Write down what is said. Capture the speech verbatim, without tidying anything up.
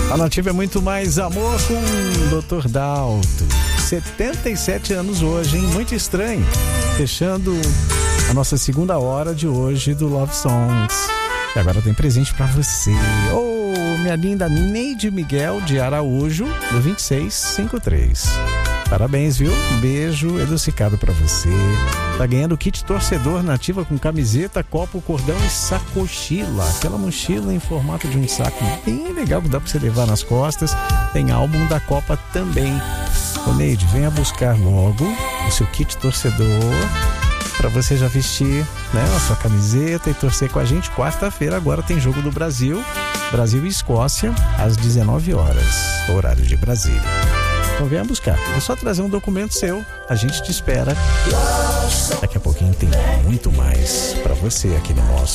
A Nativa é muito mais amor com o doutor Dalto. setenta e sete anos hoje, hein? Muito estranho. Fechando a nossa segunda hora de hoje do Love Songs. E agora tem presente pra você. Oh, minha linda Neide Miguel de Araújo, do vinte e seis cinquenta e três. Parabéns, viu? Um beijo adocicado pra você. Tá ganhando o kit torcedor Nativa com camiseta, copo, cordão e sacochila. Aquela mochila em formato de um saco bem legal que dá pra você levar nas costas. Tem álbum da Copa também. Ô Neide, venha buscar logo o seu kit torcedor pra você já vestir, né, a sua camiseta e torcer com a gente. Quarta-feira agora tem jogo do Brasil. Brasil e Escócia, às dezenove horas, horário de Brasília. Então venha buscar. É só trazer um documento seu. A gente te espera. Daqui a pouquinho tem muito mais pra você aqui no nosso